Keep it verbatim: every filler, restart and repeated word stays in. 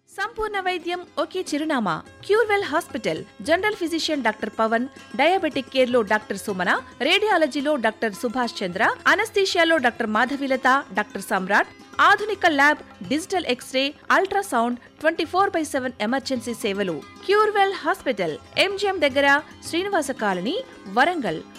సంపూర్ణ వైద్యం ఒకే చిరునామా Curewell hospital. General physician doctor Pawan, diabetic care లో డాక్టర్ సుమన, రేడియాలజీలో డాక్టర్ సుభాష్ చంద్ర, అనస్థీషియాలో డాక్టర్ మాధవిలత, డాక్టర్ సమ్రాట్, ఆధునిక lab, digital x ray, ultrasound, twenty four by seven emergency సేవలు. Curewell hospital, MGM దగ్గర, Srinivasa colony, Warangal.